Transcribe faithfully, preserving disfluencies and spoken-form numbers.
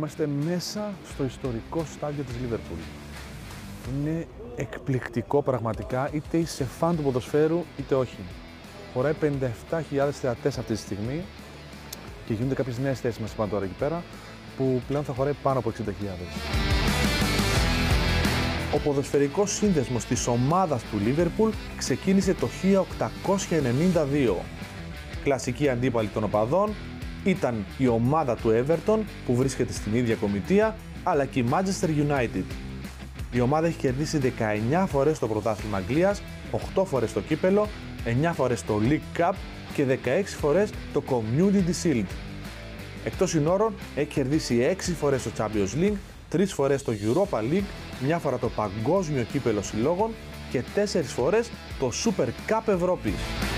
Είμαστε μέσα στο ιστορικό στάδιο της Λίβερπουλ. Είναι εκπληκτικό πραγματικά, είτε είσαι φαν του ποδοσφαίρου είτε όχι. Χωράει πενήντα επτά χιλιάδες θεατές αυτή τη στιγμή και γίνονται κάποιες νέες θέσεις μας πάνω τώρα εκεί πέρα, που πλέον θα χωράει πάνω από εξήντα χιλιάδες. Ο ποδοσφαιρικός σύνδεσμος της ομάδας του Λίβερπουλ ξεκίνησε το χίλια οκτακόσια ενενήντα δύο. Κλασική αντίπαλη των οπαδών ήταν η ομάδα του Everton που βρίσκεται στην ίδια κομιτεία, αλλά και η Manchester United. Η ομάδα έχει κερδίσει δεκαεννιά φορές το πρωτάθλημα Αγγλίας, οκτώ φορές το κύπελο, εννιά φορές το League Cup και δεκαέξι φορές το Community Shield. Εκτός συνόρων έχει κερδίσει έξι φορές το Champions League, τρεις φορές το Europa League, μια φορά το Παγκόσμιο Κύπελο Συλλόγων και τέσσερις φορές το Super Cup Ευρώπης.